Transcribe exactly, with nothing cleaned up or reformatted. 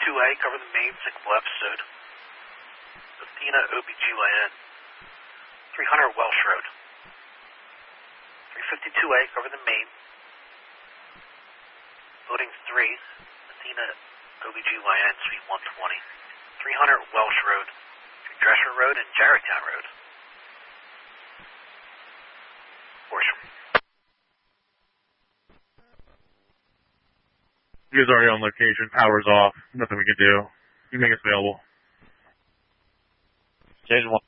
fifty-two A, cover the main, signal episode. Athena O B G Y N. three hundred Welsh Road. three fifty-two A, cover the main. Loading three, Athena O B G Y N, Suite one twenty. three hundred Welsh Road. Dresser Road and Jarretttown Road. Horsham. He was already on location. Power's off. Nothing we can do. You make us available. Station one.